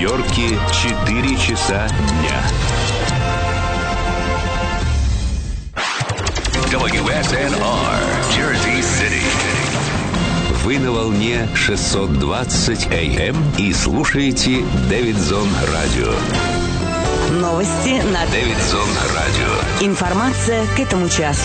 Нью-Йорке 4 часа дня. WSNR, Jersey City. Вы на волне 620 AM и слушаете Дэвидсон Радио. Новости на Дэвидсон Радио. Информация к этому часу.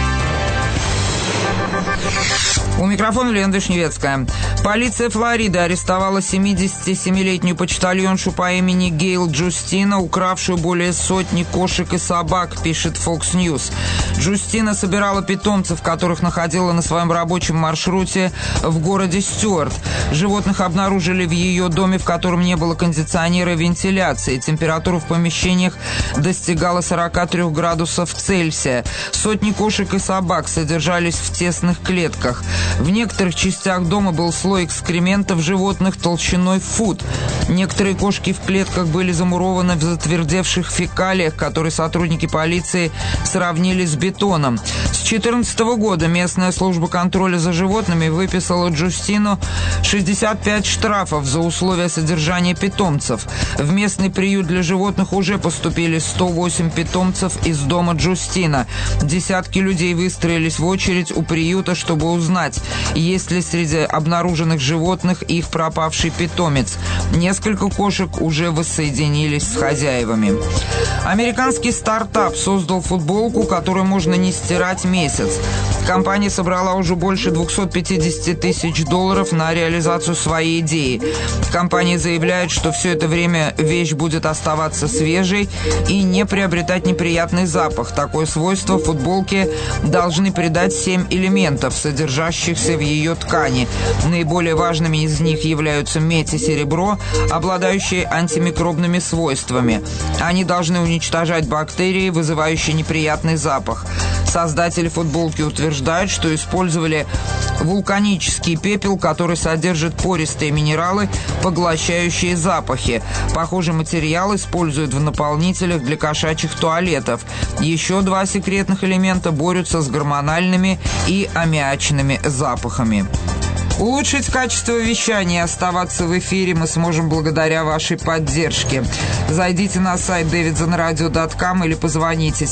У микрофона Лена Вишневецкая. Полиция Флориды арестовала 77-летнюю почтальоншу по имени Гейл Джустина, укравшую более сотни кошек и собак, пишет Fox News. Джустина собирала питомцев, которых находила на своем рабочем маршруте в городе Стюарт. Животных обнаружили в ее доме, в котором не было кондиционера и вентиляции. Температура в помещениях достигала 43 градусов Цельсия. Сотни кошек и собак содержались в тесных клетках. В некоторых частях дома был слой экскрементов животных толщиной в фут. Некоторые кошки в клетках были замурованы в затвердевших фекалиях, которые сотрудники полиции сравнили с бетоном. С 2014 года местная служба контроля за животными выписала Джустину 65 штрафов за условия содержания питомцев. В местный приют для животных уже поступили 108 питомцев из дома Джустина. Десятки людей выстроились в очередь у приюта, чтобы узнать, есть ли среди обнаруженных животных их пропавший питомец. Несколько кошек уже воссоединились с хозяевами. Американский стартап создал футболку, которую можно не стирать месяц. Компания собрала уже больше $250 тысяч на реализацию своей идеи. Компания заявляет, что все это время вещь будет оставаться свежей и не приобретать неприятный запах. Такое свойство футболке должны придать 7 элементов, содержащихся в ее ткани. Наиболее важными из них являются медь и серебро, обладающие антимикробными свойствами. Они должны уничтожать бактерии, вызывающие неприятный запах. Создатели футболки утверждают, что использовали вулканический пепел, который содержит пористые минералы, поглощающие запахи. Похожий материал используют в наполнителях для кошачьих туалетов. Еще 2 секретных элемента борются с гормональными и аммиачными запахами. Улучшить качество вещания и оставаться в эфире мы сможем благодаря вашей поддержке. Зайдите на сайт davidsonradio.com или позвоните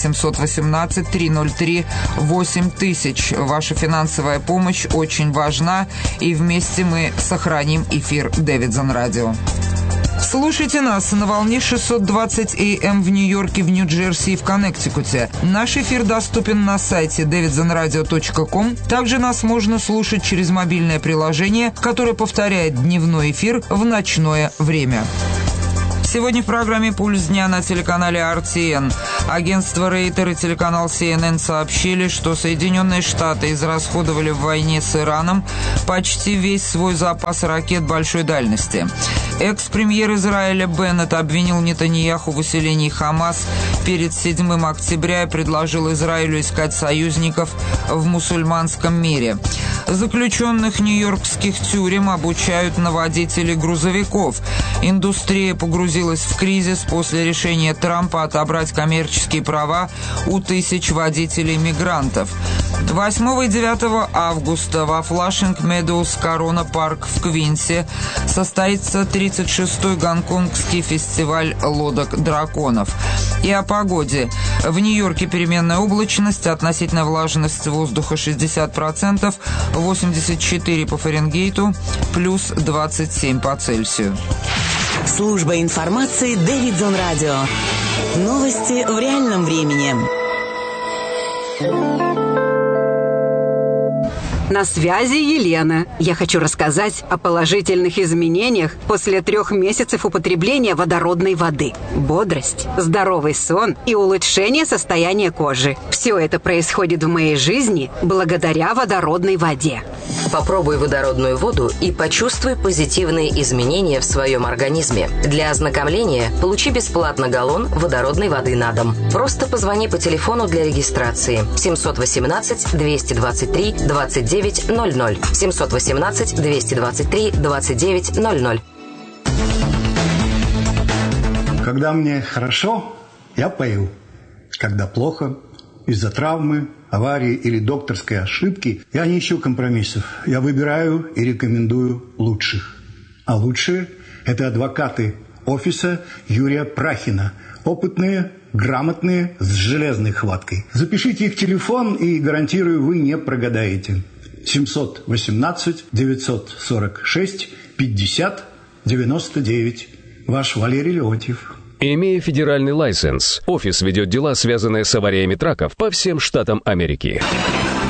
718-303-8000. Ваша финансовая помощь очень важна, и вместе мы сохраним эфир Дэвидсон Радио. Слушайте нас на волне 620 AM в Нью-Йорке, в Нью-Джерси и в Коннектикуте. Наш эфир доступен на сайте davidsonradio.com. Также нас можно слушать через мобильное приложение, которое повторяет дневной эфир в ночное время. Сегодня в программе «Пульс дня» на телеканале RTN. Агентство Рейтер и телеканал CNN сообщили, что Соединенные Штаты израсходовали в войне с Ираном почти весь свой запас ракет большой дальности. Экс-премьер Израиля Беннет обвинил Нетаньяху в усилении Хамас перед 7 октября и предложил Израилю искать союзников в мусульманском мире. Заключенных нью-йоркских тюрем обучают на водителей грузовиков. Индустрия погрузилась в кризис после решения Трампа отобрать коммерческие права у тысяч водителей-мигрантов. 8 и 9 августа во Флашинг Медоуз Корона Парк в Квинсе состоится 36-й гонконгский фестиваль лодок драконов. И о погоде. В Нью-Йорке переменная облачность, относительная влажность воздуха 60%, 84 по Фаренгейту, плюс 27 по Цельсию. Служба информации Дэвидсон Радио. Новости в реальном времени. На связи Елена. Я хочу рассказать о положительных изменениях после 3 месяцев употребления водородной воды. Бодрость, здоровый сон и улучшение состояния кожи. Все это происходит в моей жизни благодаря водородной воде. Попробуй водородную воду и почувствуй позитивные изменения в своем организме. Для ознакомления получи бесплатно галлон водородной воды на дом. Просто позвони по телефону для регистрации 718-223-2900. 718-223-2900. Когда мне хорошо, я пою. Когда плохо, из-за травмы, аварии или докторской ошибки, я не ищу компромиссов. Я выбираю и рекомендую лучших. А лучшие – это адвокаты офиса Юрия Прахина. Опытные, грамотные, с железной хваткой. Запишите их телефон, и, гарантирую, вы не прогадаете. 718-946-50-99. Ваш Валерий Леонтьев. Имея федеральный лайсенс, офис ведет дела, связанные с авариями траков по всем штатам Америки.